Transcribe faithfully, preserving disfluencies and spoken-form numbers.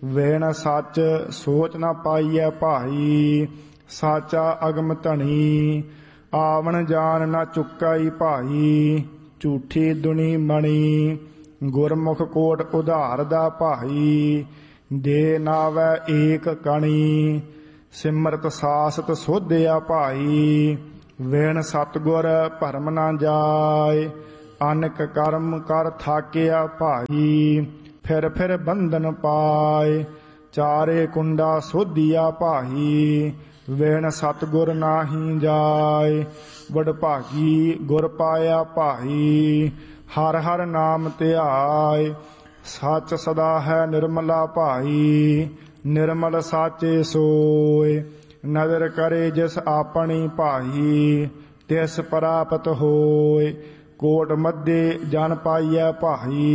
ਵੇਣ ਸੱਚ ਸੋਚ ਨਾ ਪਾਈਐ ਭਾਈ। ਸਾਚਾ ਅਗਮ ਧਣੀ ਆਵਣ ਜਾਨ ਨਾ ਚੁੱਕਾਈ ਭਾਈ। ਝੂਠੀ ਦੁਨੀ ਮਣੀ ਗੁਰਮੁਖ ਕੋਟ ਉਧਾਰ ਦਾ ਭਾਈ। ਦੇ ਨਾਵੈ ਏਕ ਕਣੀ ਸਿਮਰਤ ਸਾਸਤ ਸੋਧਿਆ ਭਾਈ। ਵੇਣ ਸਤਿਗੁਰ ਭਰਮ ਨਾ ਜਾਏ ਅਨਕ ਕਰਮ ਕਰ ਥਾਕਿਆ ਭਾਈ। ਫਿਰ ਫਿਰ ਬੰਧਨ ਪਾਏ ਚਾਰੇ ਕੁੰਡਾ ਸੋਧਿਆ ਭਾਈ। ਵੇਣ ਸਤਿਗੁਰ ਨਾਹੀ ਜਾਏ ਵਡਭਾਗੀ ਗੁਰ ਪਾਇਆ ਭਾਈ। ਹਰ ਹਰ ਨਾਮ ਧਿਆਏ ਸੱਚ ਸਦਾ ਹੈ ਨਿਰਮਲਾ ਭਾਈ। ਨਿਰਮਲ ਸਾਚੇ ਸੋਏ ਨਦਰ ਕਰੇ ਜਿਸ ਆਪਣੀ ਭਾਈ। ਤਿਸ ਪ੍ਰਾਪਤ ਹੋਏ ਕੋਟ ਮੱਧੇ ਜਨ ਪਾਈਐ ਭਾਈ।